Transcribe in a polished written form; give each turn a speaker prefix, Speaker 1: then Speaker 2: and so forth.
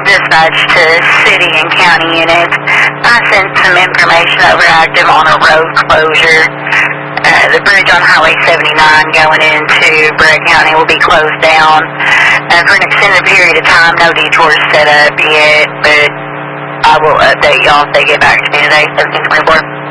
Speaker 1: dispatch to city and county units. I sent some information over active on a road closure. The bridge on Highway 79 going into Bragg County will be closed down for an extended period of time. No detours set up yet, but I will update y'all if they get back to me today, 1324.